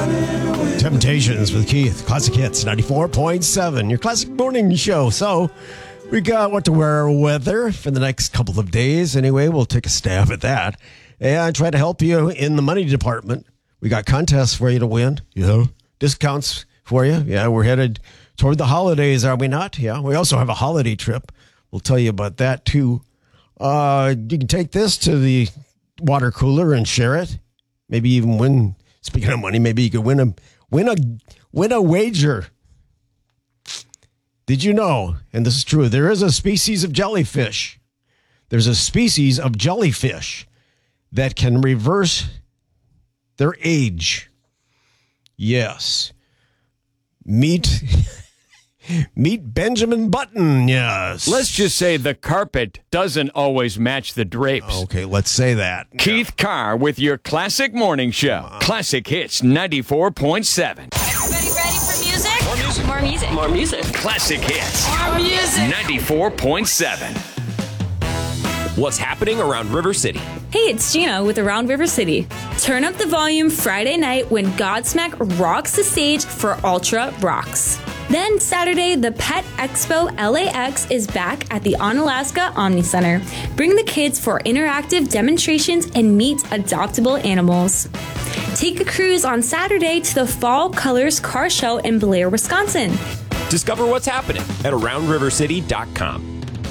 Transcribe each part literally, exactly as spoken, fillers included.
Temptations with Keith. Classic Hits, ninety-four point seven. Your classic morning show. So, we got what to wear weather for the next couple of days. Anyway, we'll take a stab at that. And try to help you in the money department. We got contests for you to win. Yeah. Discounts for you. Yeah, we're headed toward the holidays, are we not? Yeah. We also have a holiday trip. We'll tell you about that, too. Uh, you can take this to the water cooler and share it. Maybe even win. Speaking of money, maybe you could win a win a win a wager. Did you know? And this is true. There is a species of jellyfish. There's a species of jellyfish that can reverse their age. Yes. Meet Meet Benjamin Button, yes. Let's just say the carpet doesn't always match the drapes. Okay, let's say that. Keith yeah. Carr with your Classic Morning Show. Uh, Classic Hits ninety-four point seven. Everybody ready for music? More music. More music. More music. Classic Hits. More music. ninety-four point seven. What's happening around River City? Hey, it's Gina with Around River City. Turn up the volume Friday night when Godsmack rocks the stage for Ultra Rocks. Then Saturday, the Pet Expo L A X is back at the Onalaska Omni Center. Bring the kids for interactive demonstrations and meet adoptable animals. Take a cruise on Saturday to the Fall Colors Car Show in Blair, Wisconsin. Discover what's happening at around river city dot com.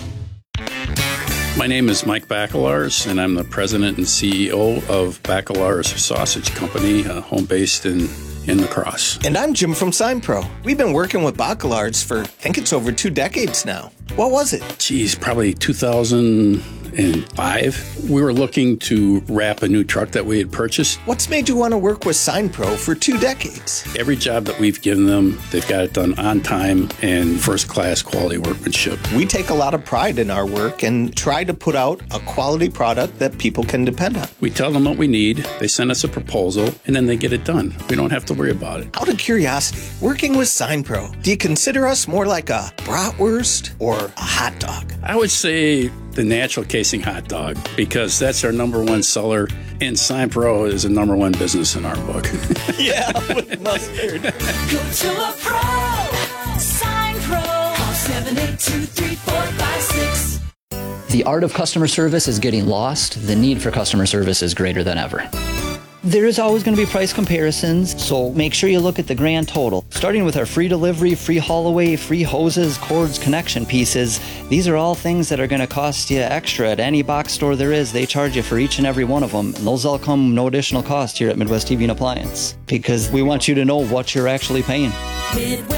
My name is Mike Bacelars, and I'm the president and C E O of Bacelars Sausage Company, uh, home-based in, in La Crosse. And I'm Jim from SignPro. We've been working with Bacelars for, I think it's over two decades now. What was it? Geez, probably two thousand five. We were looking to wrap a new truck that we had purchased. What's made you want to work with SignPro for two decades? Every job that we've given them, they've got it done on time and first-class quality workmanship. We take a lot of pride in our work and try to put out a quality product that people can depend on. We tell them what we need, they send us a proposal, and then they get it done. We don't have to worry about it. Out of curiosity, working with SignPro, do you consider us more like a bratwurst or a hot dog? I would say the natural casing hot dog, because that's our number one seller, and SignPro is a number one business in our book. Yeah, with mustard. Go to a pro. SignPro. Call seven eight two, three four five six. The art of customer service is getting lost. The need for customer service is greater than ever. There is always going to be price comparisons, so make sure you look at the grand total. Starting with our free delivery, free haul away, free hoses, cords, connection pieces. These are all things that are going to cost you extra at any box store there is. They charge you for each and every one of them, and those all come no additional cost here at Midwest T V and Appliance, because we want you to know what you're actually paying. Midwest.